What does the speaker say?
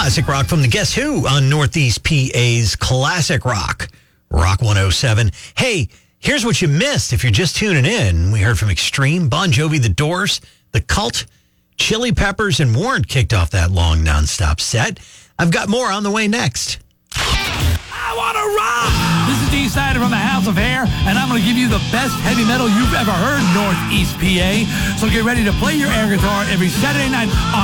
classic rock from the Guess Who on Northeast PA's Classic Rock, Rock 107. Hey, here's what you missed if you're just tuning in. We heard from Extreme, Bon Jovi, The Doors, The Cult, Chili Peppers, and Warrant kicked off that long nonstop set. I've got more on the way next. I want to rock! This is D. Snyder from the House of Hair, and I'm going to give you the best heavy metal you've ever heard, Northeast PA. So get ready to play your air guitar every Saturday night on